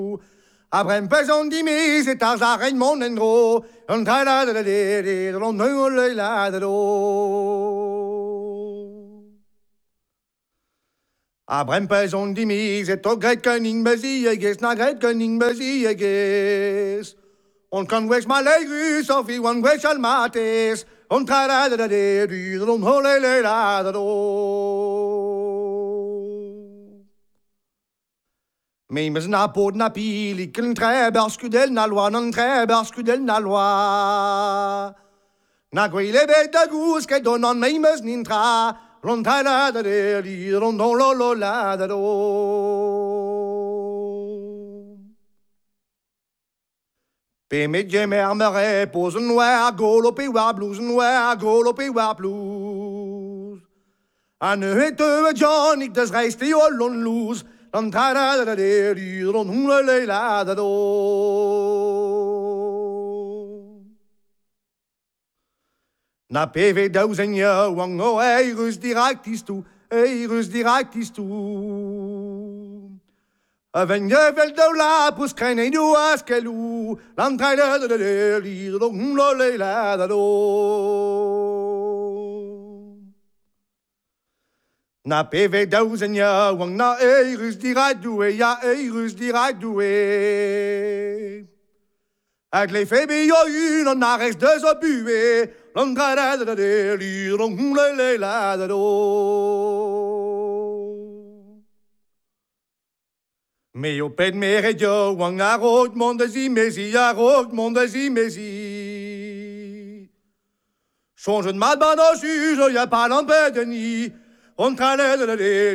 Après un pesant d'immis, c'est à reine mon endro, on traîna de l'on ne la de l'eau. Après un pesant d'immis, c'est au grec cunning basieges, na grec cunning basieges. On can wesh ma legus, Sophie, one wesh almates, on traîna de l'on ne la de l'eau. Memes na pod na pili, ken tre barskudel na loi, non tre barskudel na loi. Na gwele bet da gous, ke donan memes nintra, l'on tra la da de li, l'on don lo lo la da do. Pe met gemer mere, pose noir, golope war blues, noir, golope war blues. An hete John, ik des reist die ollon loes, dan tra da de li, l'on le la da do. Na PV douzenja, wang o eirus direct is toe, eirus direct is toe. Aven je vel de la, pus krijg je nu as kelu, dan tra da de li, l'on le la da do. Na PV douzenja, wang na eirus direct doe, ja eirus direct doe. Ik leef bij jou en naar rechts dus op uw lang ga de li, long le la de do. Me op het meer jo, wang na rood mondesi messi, ja rood mondesi messi. Change de mat ban au juge, y'a pas l'empêche de ni, on traîne de